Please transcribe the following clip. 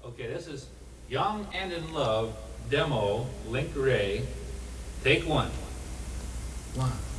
Okay, this is Young and in Love demo, Link Wray. Take one. One.